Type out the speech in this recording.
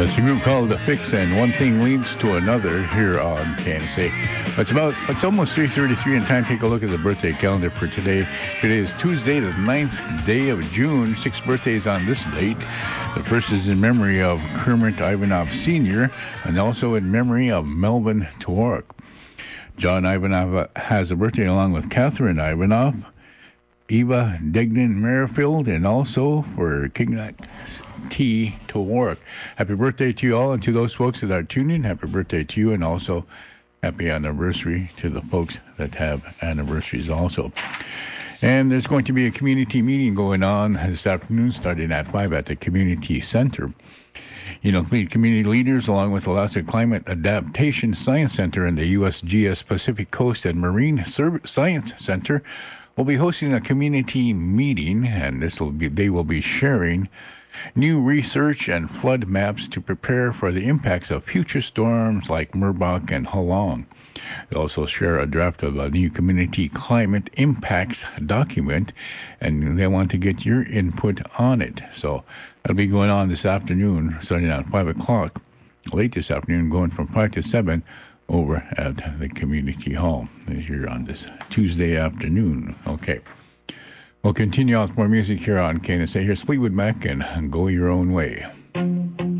It's a group called The Fix, and one thing leads to another here on KNSA. It's almost 3:33 in time. Take a look at the birthday calendar for today. Today is Tuesday, the 9th day of June. 6 birthdays on this date. The first is in memory of Kermit Ivanov Sr. and also in memory of Melvin Towark. John Ivanov has a birthday along with Catherine Ivanov, Eva Degnan Merrifield, and also for Kignat T. Towark. Happy birthday to you all, and to those folks that are tuning, happy birthday to you, and also happy anniversary to the folks that have anniversaries also. And there's going to be a community meeting going on this afternoon starting at 5 at the Community Center. Community leaders, along with Alaska Climate Adaptation Science Center and the USGS Pacific Coast and Marine Science Center, will be hosting a community meeting, and they will be sharing new research and flood maps to prepare for the impacts of future storms like Merbok and Halong. They'll also share a draft of a new community climate impacts document, and they want to get your input on it. So that'll be going on this afternoon, starting at 5 o'clock, late this afternoon, going from 5 to 7, over at the community hall here on this Tuesday afternoon. Okay. We'll continue on with more music here on KNSA. Here's Fleetwood Mac and Go Your Own Way.